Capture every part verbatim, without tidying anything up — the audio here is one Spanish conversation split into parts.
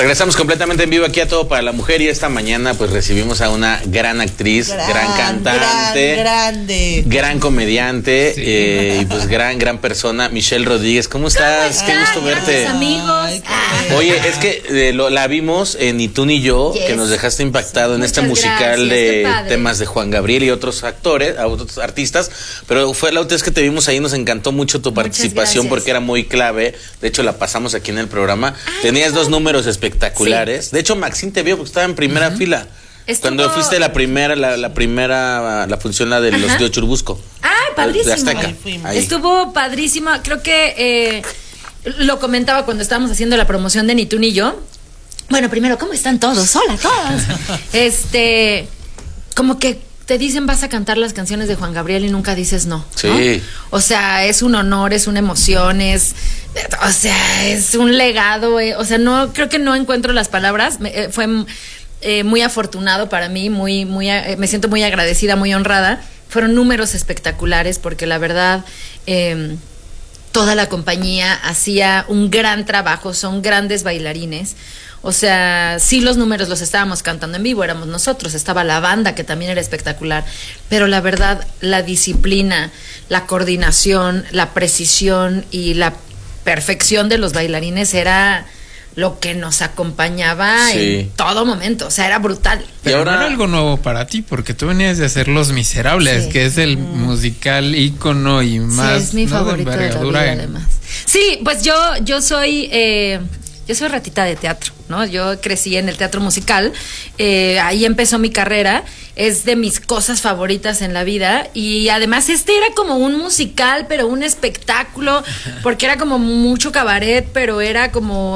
Regresamos completamente en vivo aquí a Todo para la Mujer y esta mañana pues recibimos a una gran actriz, gran, gran cantante, gran, grande. gran comediante sí. eh, y pues gran, gran persona, Michelle Rodríguez. ¿Cómo estás? ¿Cómo Qué gusto verte. Amigos. Ay, Oye, es que eh, lo, la vimos en Ni tú ni yo, yes. que nos dejaste impactado sí, en este musical de temas de Juan Gabriel y otros actores, otros artistas, pero fue la última vez que te vimos ahí, nos encantó mucho tu participación porque era muy clave. De hecho, la pasamos aquí en el programa. Ay, Tenías dos números espectaculares. Sí. De hecho, Maxine te vio porque estaba en primera uh-huh. fila. Estuvo... Cuando fuiste la primera, la, la primera, la función la de Ajá. los de Churubusco. Ah, padrísimo. Ahí ahí. Estuvo padrísimo. Creo que eh, lo comentaba cuando estábamos haciendo la promoción de Ni tú ni yo. Bueno, primero, ¿cómo están todos? Hola, todos. este, como que te dicen vas a cantar las canciones de Juan Gabriel y nunca dices no, sí. ¿no? O sea, es un honor, es una emoción, es, o sea, es un legado. Eh, o sea, no creo que no encuentro las palabras. Me, eh, fue eh, muy afortunado para mí, muy, muy, eh, me siento muy agradecida, muy honrada. Fueron números espectaculares porque la verdad eh, toda la compañía hacía un gran trabajo, son grandes bailarines. O sea, sí los números los estábamos cantando en vivo, éramos nosotros, estaba la banda que también era espectacular, pero la verdad, la disciplina, la coordinación, la precisión y la perfección de los bailarines era lo que nos acompañaba sí. en todo momento, o sea, era brutal. Pero ahora era algo nuevo para ti, porque tú venías de hacer Los Miserables, sí. que es el mm. musical ícono y más, sí, es mi ¿no? favorito de, de la vida, en... además. Sí, pues yo, yo soy... Eh, Yo soy ratita de teatro, ¿no? Yo crecí en el teatro musical, eh, ahí empezó mi carrera, es de mis cosas favoritas en la vida y además este era como un musical, pero un espectáculo, porque era como mucho cabaret, pero era como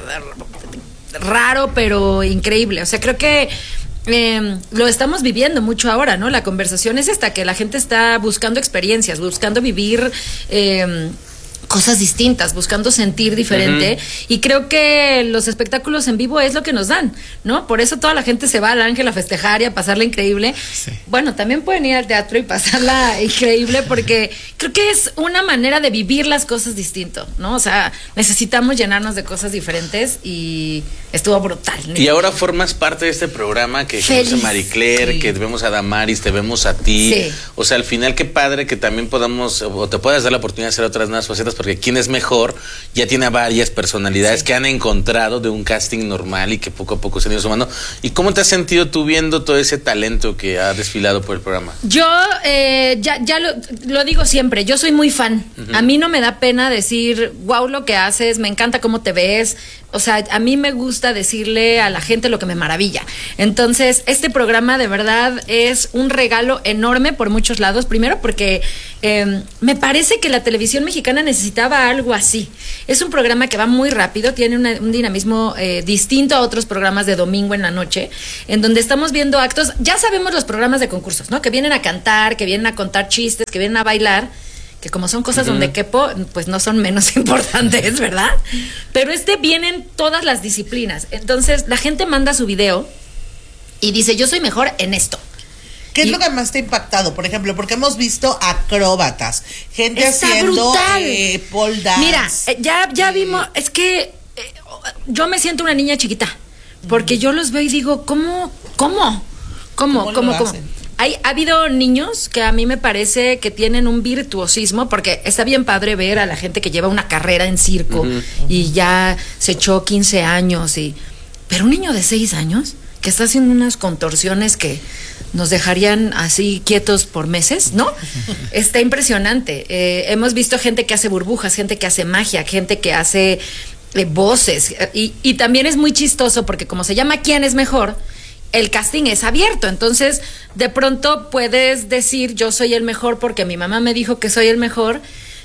raro, pero increíble. O sea, creo que Eh, lo estamos viviendo mucho ahora, ¿no? La conversación es esta, que la gente está buscando experiencias, buscando vivir eh, cosas distintas, buscando sentir diferente, uh-huh. y creo que los espectáculos en vivo es lo que nos dan, ¿no? Por eso toda la gente se va al Ángel a festejar y a pasarla increíble. Sí. Bueno, también pueden ir al teatro y pasarla increíble porque creo que es una manera de vivir las cosas distinto, ¿no? O sea, necesitamos llenarnos de cosas diferentes y estuvo brutal, ¿no? Y ahora formas parte de este programa que conoce Marie Claire, sí. que vemos a Damaris, te vemos a ti. Sí. O sea, al final qué padre que también podamos, o te puedas dar la oportunidad de hacer otras nuevas facetas, porque Quién es Mejor ya tiene varias personalidades sí. que han encontrado de un casting normal y que poco a poco se han ido sumando. ¿Y cómo te has sentido tú viendo todo ese talento que ha desfilado por el programa? Yo eh, ya, ya lo, lo digo siempre, yo soy muy fan. Uh-huh. A mí no me da pena decir, wow, lo que haces, me encanta cómo te ves. O sea, a mí me gusta decirle a la gente lo que me maravilla. Entonces, este programa de verdad es un regalo enorme por muchos lados. Primero porque eh, me parece que la televisión mexicana necesitaba algo así. Es un programa que va muy rápido, tiene una, un dinamismo eh, distinto a otros programas de domingo en la noche, en donde estamos viendo actos. Ya sabemos los programas de concursos, ¿no? Que vienen a cantar, que vienen a contar chistes, que vienen a bailar, que como son cosas uh-huh. donde quepo, pues no son menos importantes, ¿verdad? Pero este vienen todas las disciplinas. Entonces, la gente manda su video y dice, yo soy mejor en esto. ¿Qué y, es lo que más te ha impactado? Por ejemplo, porque hemos visto acróbatas, gente haciendo eh, pole dance. Mira, eh, ya, ya vimos, es que eh, yo me siento una niña chiquita, porque uh-huh. yo los veo y digo, ¿cómo? ¿Cómo? ¿Cómo? ¿Cómo? ¿Cómo? ¿Cómo? Hay, ha habido niños que a mí me parece que tienen un virtuosismo, porque está bien padre ver a la gente que lleva una carrera en circo uh-huh. y ya se echó quince años, y pero un niño de seis años que está haciendo unas contorsiones que nos dejarían así quietos por meses, ¿no? Está impresionante. Eh, hemos visto gente que hace burbujas, gente que hace magia, gente que hace eh, voces, y, y también es muy chistoso porque como se llama ¿Quién es Mejor?, el casting es abierto, entonces de pronto puedes decir yo soy el mejor porque mi mamá me dijo que soy el mejor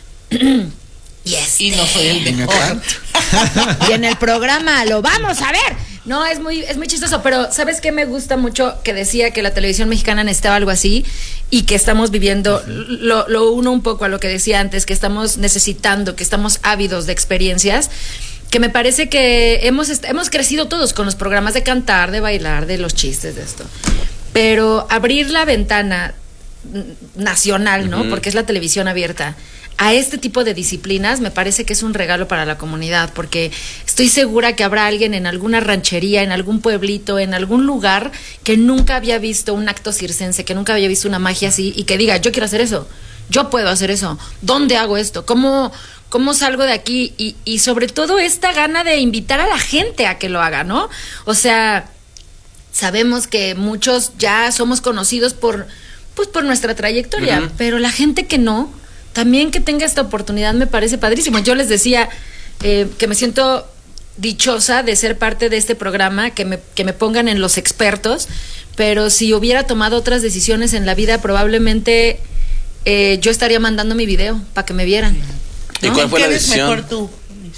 y, este, y no soy el mejor y en el programa lo vamos a ver. No, es muy, es muy chistoso, pero ¿sabes qué me gusta mucho? Que decía que la televisión mexicana necesitaba algo así y que estamos viviendo, uh-huh. lo, lo uno un poco a lo que decía antes, que estamos necesitando, que estamos ávidos de experiencias, que me parece que hemos, hemos crecido todos con los programas de cantar, de bailar, de los chistes, de esto. Pero abrir la ventana nacional, ¿no? Uh-huh. Porque es la televisión abierta, a este tipo de disciplinas, me parece que es un regalo para la comunidad, porque estoy segura que habrá alguien en alguna ranchería, en algún pueblito, en algún lugar que nunca había visto un acto circense, que nunca había visto una magia así y que diga, yo quiero hacer eso, yo puedo hacer eso, ¿dónde hago esto? ¿Cómo, cómo salgo de aquí? Y, y sobre todo esta gana de invitar a la gente a que lo haga, ¿no? O sea, sabemos que muchos ya somos conocidos por, pues, por nuestra trayectoria, uh-huh. pero la gente que no, también que tenga esta oportunidad me parece padrísimo. Yo les decía eh, que me siento dichosa de ser parte de este programa, que me, que me pongan en los expertos, pero si hubiera tomado otras decisiones en la vida, probablemente eh, yo estaría mandando mi video para que me vieran, ¿no? ¿Y cuál fue la eres decisión? Mejor tú,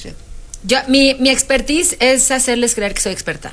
yo, mi, mi expertise es hacerles creer que soy experta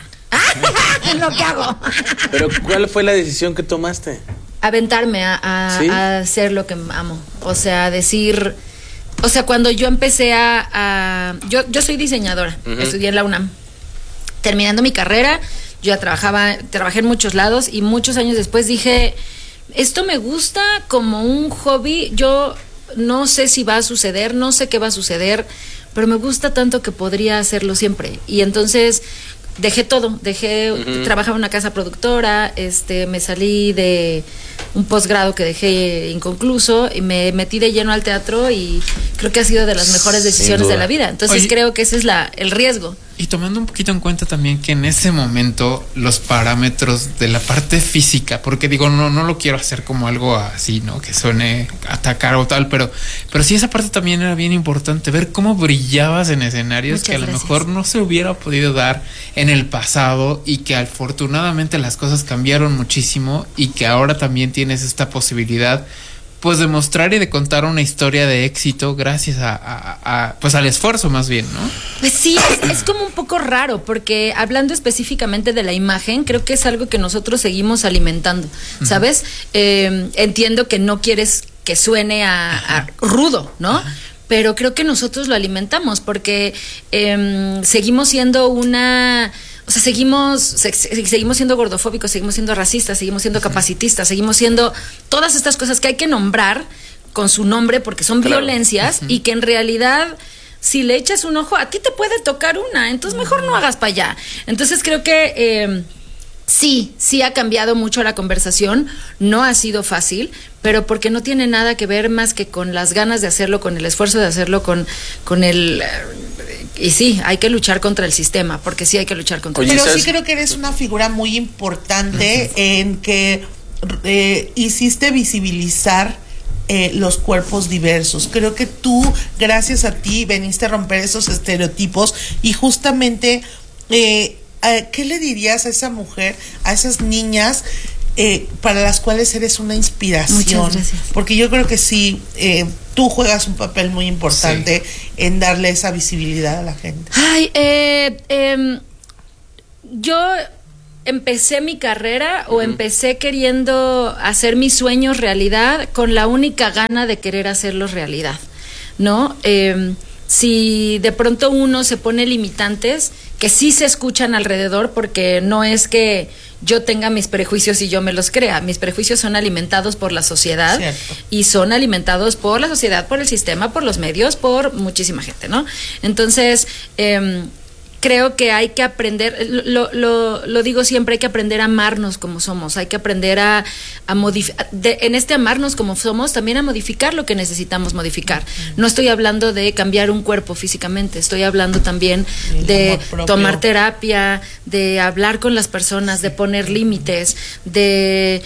en lo que hago. Pero ¿cuál fue la decisión que tomaste? Aventarme a, a, ¿Sí? a hacer lo que amo. O sea, decir... O sea, cuando yo empecé a... a yo, yo soy diseñadora, uh-huh. estudié en la UNAM. Terminando mi carrera, yo ya trabajaba, trabajé en muchos lados y muchos años después dije, esto me gusta como un hobby, yo no sé si va a suceder, no sé qué va a suceder, pero me gusta tanto que podría hacerlo siempre. Y entonces... dejé todo, dejé, uh-huh. trabajaba en una casa productora, este, me salí de un posgrado que dejé inconcluso y me metí de lleno al teatro y creo que ha sido de las mejores decisiones de la vida. Entonces Oye, creo que ese es la, el riesgo. Y tomando un poquito en cuenta también que en ese momento los parámetros de la parte física, porque digo, no, no lo quiero hacer como algo así, ¿no? Que suene atacar o tal, pero, pero sí esa parte también era bien importante, ver cómo brillabas en escenarios. Muchas que a gracias. Lo mejor no se hubiera podido dar en el pasado y que afortunadamente las cosas cambiaron muchísimo y que ahora también tienes esta posibilidad pues de mostrar y de contar una historia de éxito gracias a, a, a pues al esfuerzo más bien, ¿no? Pues sí, es, es como un poco raro porque hablando específicamente de la imagen, creo que es algo que nosotros seguimos alimentando, ¿sabes? Uh-huh. Eh, entiendo que no quieres que suene a, a rudo, ¿no? Uh-huh. Pero creo que nosotros lo alimentamos porque eh, seguimos siendo una... O sea, seguimos se, seguimos siendo gordofóbicos, seguimos siendo racistas, seguimos siendo capacitistas, seguimos siendo todas estas cosas que hay que nombrar con su nombre porque son claro. violencias uh-huh. y que en realidad si le echas un ojo a ti te puede tocar una, entonces mejor no hagas para allá. Entonces creo que eh, sí, sí ha cambiado mucho la conversación, no ha sido fácil, pero porque no tiene nada que ver más que con las ganas de hacerlo, con el esfuerzo de hacerlo, con, con el... Y sí, hay que luchar contra el sistema, porque sí hay que luchar contra Oye, el sistema. Pero sí creo que eres una figura muy importante uh-huh. en que eh, hiciste visibilizar eh, los cuerpos diversos. Creo que tú, gracias a ti, veniste a romper esos estereotipos y justamente, eh, ¿qué le dirías a esa mujer, a esas niñas eh, para las cuales eres una inspiración? Muchas gracias. Porque yo creo que sí, eh, tú juegas un papel muy importante sí. en darle esa visibilidad a la gente. Ay, eh, eh, yo empecé mi carrera uh-huh. o empecé queriendo hacer mis sueños realidad con la única gana de querer hacerlos realidad, ¿no? Eh, si de pronto uno se pone limitantes que sí se escuchan alrededor, porque no es que yo tenga mis prejuicios y yo me los crea, mis prejuicios son alimentados por la sociedad. Cierto. Y son alimentados por la sociedad, por el sistema, por los medios, por muchísima gente, ¿no? Entonces, eh, creo que hay que aprender, lo, lo, lo digo siempre, hay que aprender a amarnos como somos, hay que aprender a, a modificar, en este amarnos como somos, también a modificar lo que necesitamos modificar. No estoy hablando de cambiar un cuerpo físicamente, estoy hablando también de tomar terapia, de hablar con las personas, de poner límites, de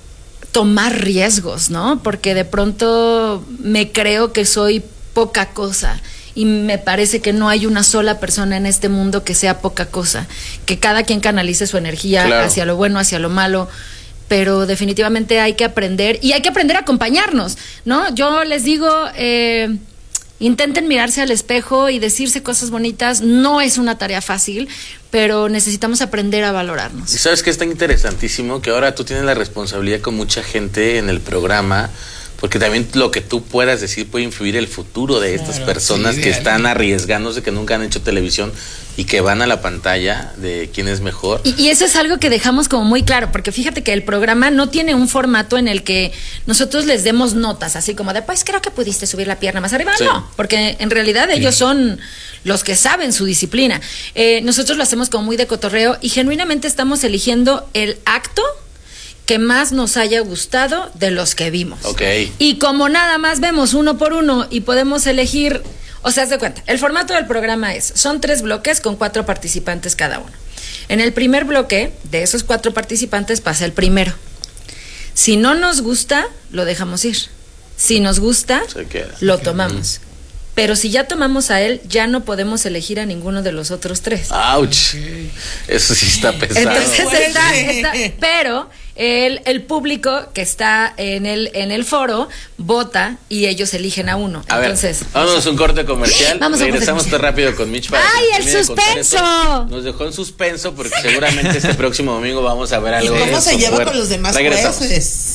tomar riesgos, ¿no? Porque de pronto me creo que soy poca cosa. Y me parece que no hay una sola persona en este mundo que sea poca cosa, que cada quien canalice su energía claro. hacia lo bueno, hacia lo malo, pero definitivamente hay que aprender, y hay que aprender a acompañarnos, ¿no? Yo les digo, eh, intenten mirarse al espejo y decirse cosas bonitas, no es una tarea fácil, pero necesitamos aprender a valorarnos. Y sabes que es tan interesantísimo que ahora tú tienes la responsabilidad con mucha gente en el programa Porque también lo que tú puedas decir puede influir el futuro de estas claro, personas sí, que están alguien. arriesgándose, que nunca han hecho televisión y que van a la pantalla de quién es mejor. Y, y eso es algo que dejamos como muy claro, porque fíjate que el programa no tiene un formato en el que nosotros les demos notas, así como de, pues creo que pudiste subir la pierna más arriba. Sí. No, porque en realidad ellos sí. son los que saben su disciplina. Eh, nosotros lo hacemos como muy de cotorreo y genuinamente estamos eligiendo el acto que más nos haya gustado de los que vimos. Okay. Y como nada más vemos uno por uno y podemos elegir, o sea, haz de cuenta, el formato del programa es, son tres bloques con cuatro participantes cada uno. En el primer bloque, de esos cuatro participantes, pasa el primero. Si no nos gusta, lo dejamos ir. Si nos gusta, lo tomamos. Pero si ya tomamos a él, ya no podemos elegir a ninguno de los otros tres. ¡Auch! Eso sí está pesado. Entonces está, está, pero el, el público que está en el, en el foro vota y ellos eligen a uno. A Entonces, ver, vámonos a un corte comercial. Vamos Regresamos tan rápido con Mitch para ¡ay, el suspenso! Nos dejó en suspenso porque seguramente este próximo domingo vamos a ver algo. ¿Cómo se lleva con los demás jueces?